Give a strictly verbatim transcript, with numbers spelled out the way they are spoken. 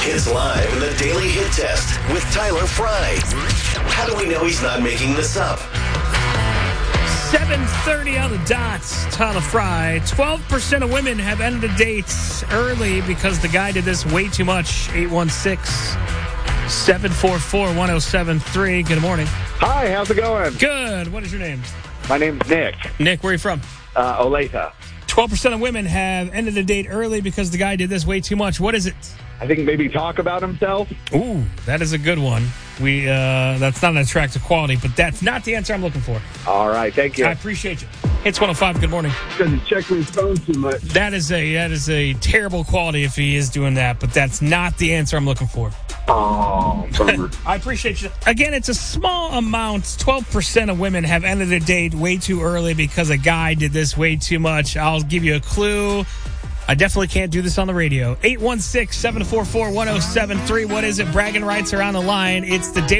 Hits live in the Daily Hit Test with Tyler Fry. How do we know he's not making this up? seven thirty on the dot. Tyler Fry. twelve percent of women have ended a date early because the guy did this way too much. eight one six, seven four four, one oh seven three. Good morning. Hi, how's it going? Good. What is your name? My name's Nick. Nick, where are you from? Uh, Olathe. twelve percent of women have ended a date early because the guy did this way too much. What is it? I think maybe talk about himself. Ooh, that is a good one. We uh, that's not an attractive quality, but that's not the answer I'm looking for. All right, thank you. I appreciate you. Hits one oh five, good morning. Because he's checking his phone too much. That is a that is a terrible quality if he is doing that, but that's not the answer I'm looking for. Oh, bummer. I appreciate you. Again, it's a small amount. twelve percent of women have ended a date way too early because a guy did this way too much. I'll give you a clue. I definitely can't do this on the radio. eight one six, seven four four, one oh seven three. What is it? Bragging rights are on the line. It's the Daily